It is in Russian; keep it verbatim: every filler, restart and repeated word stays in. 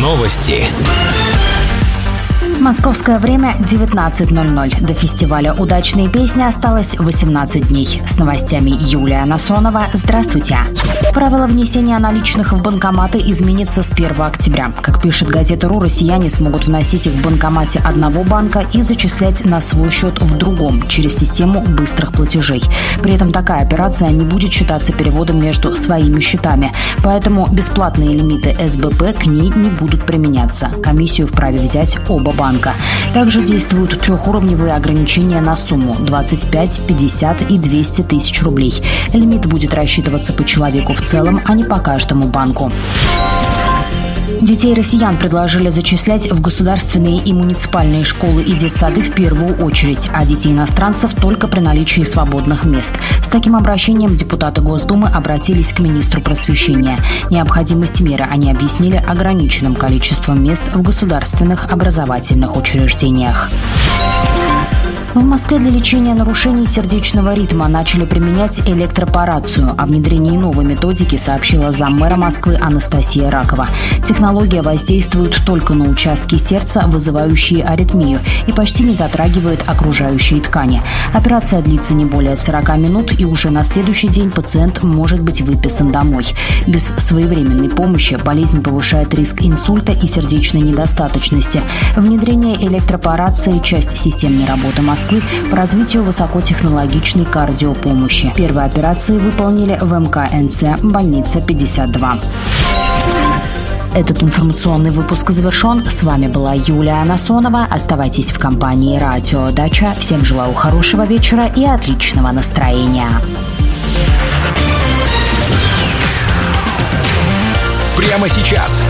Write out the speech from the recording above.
Новости. Московское время девятнадцать ноль ноль. До фестиваля «Удачные песни» осталось восемнадцать дней. С новостями Юлия Насонова. Здравствуйте. Правила внесения наличных в банкоматы изменится с первого октября. Как пишет газета «Ру», россияне смогут вносить их в банкомате одного банка и зачислять на свой счет в другом через систему быстрых платежей. При этом такая операция не будет считаться переводом между своими счетами. Поэтому бесплатные лимиты эс бэ пэ к ней не будут применяться. Комиссию вправе взять оба банка. Также действуют трехуровневые ограничения на сумму двадцать пять, пятьдесят и двести тысяч рублей. Лимит будет рассчитываться по человеку в целом, а не по каждому банку. Детей россиян предложили зачислять в государственные и муниципальные школы и детсады в первую очередь, а детей иностранцев только при наличии свободных мест. С таким обращением депутаты Госдумы обратились к министру просвещения. Необходимость меры они объяснили ограниченным количеством мест в государственных образовательных учреждениях. В Москве для лечения нарушений сердечного ритма начали применять электропорацию. О внедрении новой методики сообщила заммэра Москвы Анастасия Ракова. Технология воздействует только на участки сердца, вызывающие аритмию, и почти не затрагивает окружающие ткани. Операция длится не более сорок минут, и уже на следующий день пациент может быть выписан домой. Без своевременной помощи болезнь повышает риск инсульта и сердечной недостаточности. Внедрение электропорации – часть системной работы Москвы по развитию высокотехнологичной кардиопомощи. Первые операции выполнили в эм ка эн цэ больница пятьдесят два. Этот информационный выпуск завершен. С вами была Юлия Насонова. Оставайтесь в компании «Радио Дача». Всем желаю хорошего вечера и отличного настроения. Прямо сейчас